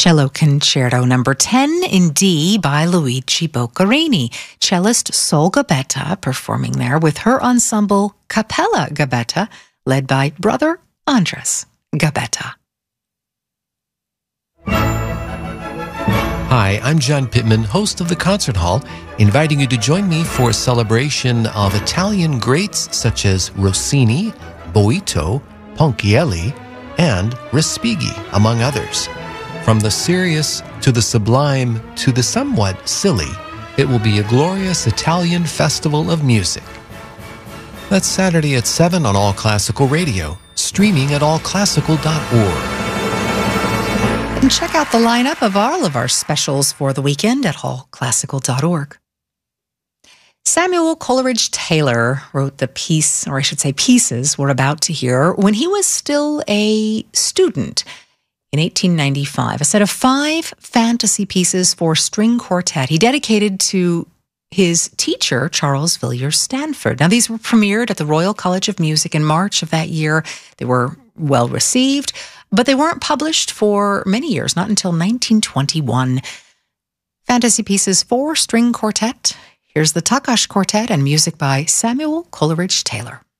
Cello Concerto Number 10 in D by Luigi Boccherini. Cellist Sol Gabetta performing there with her ensemble Cappella Gabetta, led by brother Andres Gabetta. Hi, I'm John Pittman, host of The Concert Hall, inviting you to join me for a celebration of Italian greats such as Rossini, Boito, Ponchielli, and Respighi, among others. From the serious to the sublime to the somewhat silly, it will be a glorious Italian festival of music. That's Saturday at 7 on All Classical Radio, streaming at allclassical.org. And check out the lineup of all of our specials for the weekend at allclassical.org. Samuel Coleridge Taylor wrote the piece, or I should say pieces, we're about to hear when he was still a student in 1895. A set of 5 fantasy pieces for string quartet he dedicated to his teacher, Charles Villiers Stanford. Now, these were premiered at the Royal College of Music in March of that year. They were well received, but they weren't published for many years, not until 1921. Fantasy pieces for string quartet. Here's the Takács Quartet and music by Samuel Coleridge Taylor.